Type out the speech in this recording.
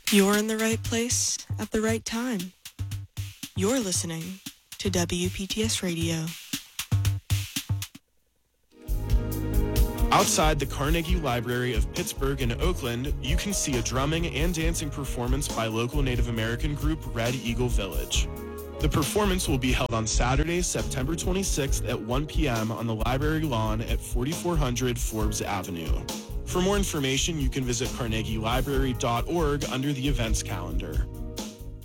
You're in the right place at the right time. You're listening to WPTS Radio. Outside the Carnegie Library of Pittsburgh and Oakland, you can see a drumming and dancing performance by local Native American group Red Eagle Village. The performance will be held on Saturday, September 26th at 1 p.m. on the library lawn at 4400 Forbes Avenue. For more information, you can visit carnegielibrary.org under the events calendar.